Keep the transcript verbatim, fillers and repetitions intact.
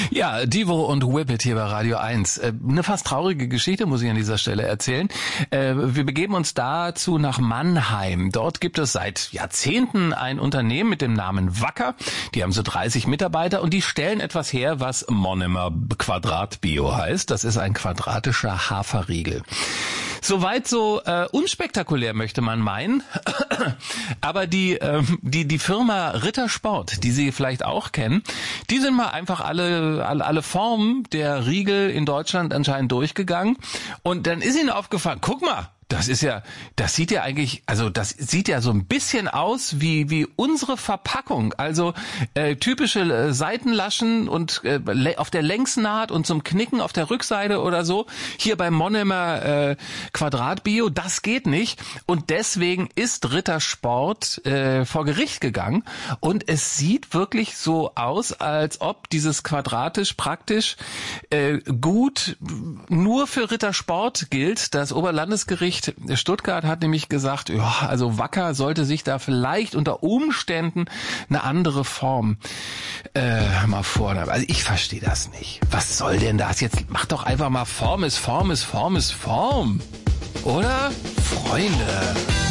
Ja, Devo und Whippet hier bei Radio eins. Eine fast traurige Geschichte muss ich an dieser Stelle erzählen. Wir begeben uns dazu nach Mannheim. Dort gibt es seit Jahrzehnten ein Unternehmen mit dem Namen Wacker. Die haben so dreißig Mitarbeiter und die stellen etwas her, was Monomer Quadrat Bio heißt. Das ist ein quadratischer Haferriegel. Soweit so äh, unspektakulär, möchte man meinen. Aber die, ähm, die, die Firma Rittersport, die Sie vielleicht auch kennen, die sind mal einfach alle, alle, alle Formen der Riegel in Deutschland anscheinend durchgegangen. Und dann ist ihnen aufgefallen, guck mal, das ist ja, das sieht ja eigentlich, also das sieht ja so ein bisschen aus wie wie unsere Verpackung. Also äh, typische äh, Seitenlaschen und äh, auf der Längsnaht und zum Knicken auf der Rückseite oder so. Hier beim Monomer äh, Quadrat Bio, das geht nicht. Und deswegen ist Rittersport äh, vor Gericht gegangen. Und es sieht wirklich so aus, als ob dieses quadratisch praktisch äh, gut nur für Rittersport gilt. Das Oberlandesgericht Stuttgart hat nämlich gesagt, ja, also Wacker sollte sich da vielleicht unter Umständen eine andere Form äh, mal vornehmen. Also ich verstehe das nicht. Was soll denn das? Jetzt mach doch einfach mal Form ist Form ist Form ist Form. Oder? Freunde.